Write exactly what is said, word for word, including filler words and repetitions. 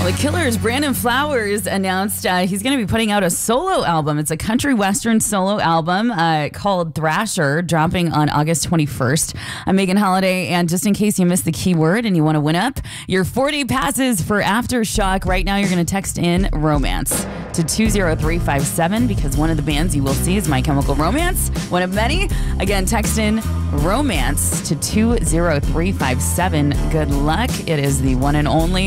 Well, the Killers, Brandon Flowers, announced uh, he's going to be putting out a solo album. It's a country western solo album uh, called Thrasher, dropping on August twenty-first. I'm Megan Holiday, and just in case you missed the keyword and you want to win up your forty passes for Aftershock, right now you're going to text in romance to two zero three five seven because one of the bands you will see is My Chemical Romance, one of many. Again, text in romance to two zero three five seven. Good luck. It is the one and only